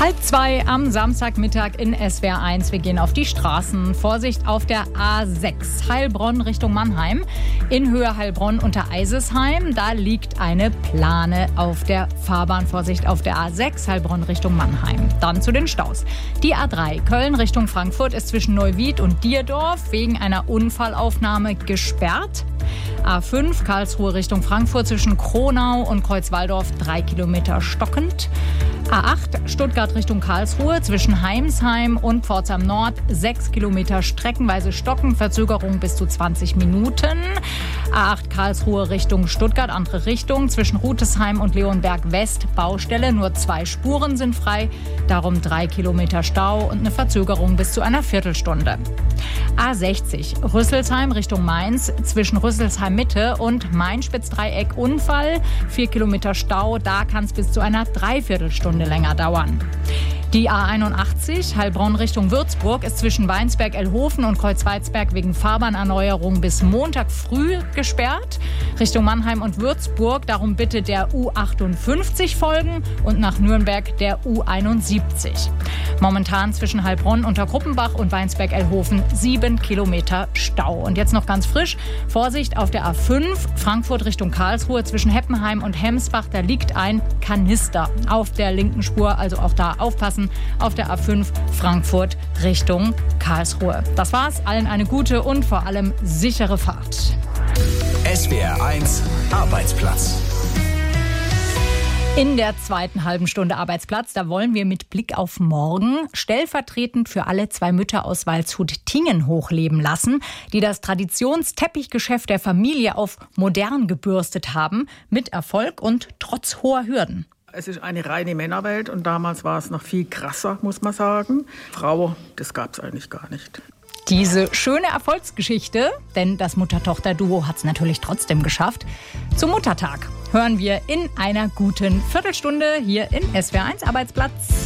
1:30 am Samstagmittag in SWR 1. Wir gehen auf die Straßen. Vorsicht auf der A6 Heilbronn Richtung Mannheim. In Höhe Heilbronn unter Eisesheim. Da liegt eine Plane auf der Fahrbahn. Vorsicht auf der A6 Heilbronn Richtung Mannheim. Dann zu den Staus. Die A3 Köln Richtung Frankfurt ist zwischen Neuwied und Dierdorf wegen einer Unfallaufnahme gesperrt. A5 Karlsruhe Richtung Frankfurt zwischen Kronau und Kreuzwaldorf 3 Kilometer stockend. A8 Stuttgart Richtung Karlsruhe zwischen Heimsheim und Pforzheim Nord 6 Kilometer streckenweise stocken, Verzögerung bis zu 20 Minuten. A8 Karlsruhe Richtung Stuttgart, andere Richtung, zwischen Rutesheim und Leonberg West Baustelle, nur 2 Spuren sind frei, darum 3 Kilometer Stau und eine Verzögerung bis zu einer Viertelstunde. A60 Rüsselsheim Richtung Mainz zwischen Rüsselsheim Mitte und Main-Spitzdreieck Unfall, 4 Kilometer Stau, da kann es bis zu einer Dreiviertelstunde länger dauern. Die A81 Heilbronn Richtung Würzburg ist zwischen Weinsberg-Elhofen und Kreuzweizberg wegen Fahrbahnerneuerung bis Montag früh gesperrt. Richtung Mannheim und Würzburg darum bitte der U58 folgen und nach Nürnberg der U71. Momentan zwischen Heilbronn unter Gruppenbach und Weinsberg-Elhofen 7 Kilometer Stau. Und jetzt noch ganz frisch, Vorsicht auf der A5 Frankfurt Richtung Karlsruhe zwischen Heppenheim und Hemsbach, da liegt ein Kanister auf der linken Spur, also auch da aufpassen. Auf der A5 Frankfurt Richtung Karlsruhe. Das war's. Allen eine gute und vor allem sichere Fahrt. SWR 1 Arbeitsplatz. In der zweiten halben Stunde Arbeitsplatz, da wollen wir mit Blick auf morgen stellvertretend für alle 2 Mütter aus Waldshut-Tiengen hochleben lassen, die das Traditionsteppichgeschäft der Familie auf modern gebürstet haben, mit Erfolg und trotz hoher Hürden. Es ist eine reine Männerwelt und damals war es noch viel krasser, muss man sagen. Frau, das gab es eigentlich gar nicht. Diese schöne Erfolgsgeschichte, denn das Mutter-Tochter-Duo hat es natürlich trotzdem geschafft, zum Muttertag hören wir in einer guten Viertelstunde hier in SWR 1 Arbeitsplatz.